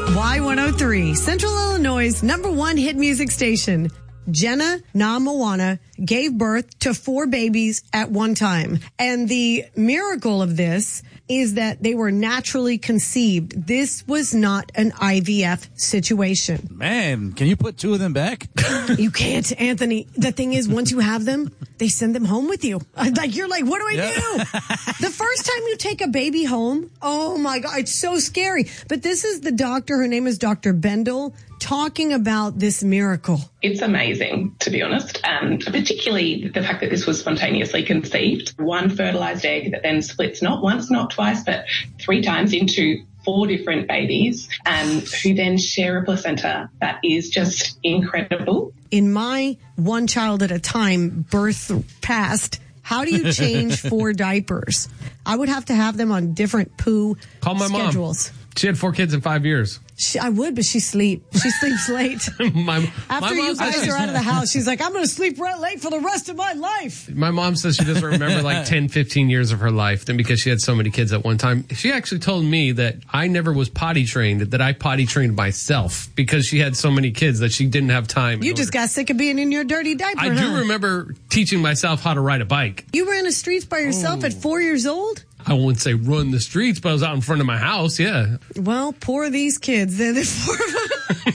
Y103, Central Illinois' #1 hit music station. Jenna Namawana gave birth to 4 babies at one time. And the miracle of this is that they were naturally conceived. This was not an IVF situation. Man, can you put 2 of them back? You can't, Anthony. The thing is, once you have them, they send them home with you. Like, you're like, what do I do? The first time you take a baby home, oh my God, it's so scary. But this is the doctor, her name is Dr. Bendel, talking about this miracle. It's amazing, to be honest, and particularly the fact that this was spontaneously conceived. 1 fertilized egg that then splits not once, not twice, but 3 times into 4 different babies, and who then share a placenta. That is just incredible. In my one child at a time birth past, how do you change 4 diapers? I would have to have them on different poo Call my schedules. mom. She had 4 kids in 5 years. I would, but she sleeps late. After you guys are out of the house, she's like, I'm going to sleep late for the rest of my life. My mom says she doesn't remember like 10, 15 years of her life. Then because she had so many kids at one time, she actually told me that I never was potty trained, that I potty trained myself because she had so many kids that she didn't have time. You just got sick of being in your dirty diaper, I do remember teaching myself how to ride a bike. You ran the streets by yourself at 4 years old? I wouldn't say run the streets, but I was out in front of my house, yeah. Well, poor these kids. They're 4 of them.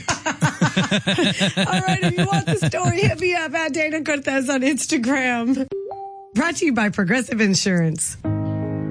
All right, if you want the story, hit me up at Dana Cortez on Instagram. Brought to you by Progressive Insurance.